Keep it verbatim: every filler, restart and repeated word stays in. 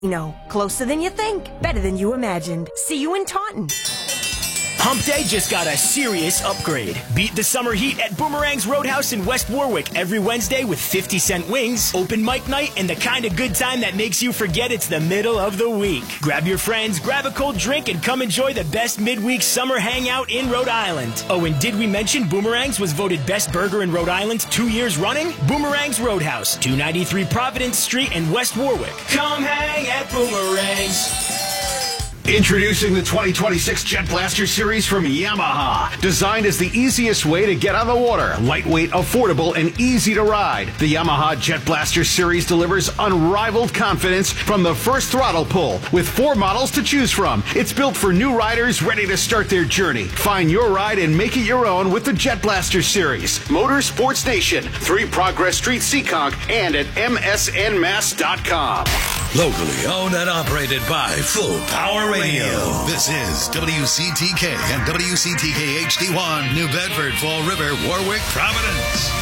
No, closer than you think. Better than you imagined. See you in Taunton. Hump Day just got a serious upgrade. Beat the summer heat at Boomerang's Roadhouse in West Warwick every Wednesday with fifty cent wings, open mic night, and the kind of good time that makes you forget it's the middle of the week. Grab your friends, grab a cold drink, and come enjoy the best midweek summer hangout in Rhode Island. Oh, and did we mention Boomerang's was voted best burger in Rhode Island two years running? Boomerang's Roadhouse, two ninety-three Providence Street in West Warwick. Come hang at Boomerang's. Introducing the twenty twenty-six Jet Blaster Series from Yamaha. Designed as the easiest way to get on the water. Lightweight, affordable, and easy to ride. The Yamaha Jet Blaster Series delivers unrivaled confidence from the first throttle pull. With four models to choose from, it's built for new riders ready to start their journey. Find your ride and make it your own with the Jet Blaster Series. Motorsports Nation, three Progress Street, Seekonk, and at M S N mass dot com. Locally owned and operated by Full Power Radio. This is W C T K and W C T K H D one, New Bedford, Fall River, Warwick, Providence.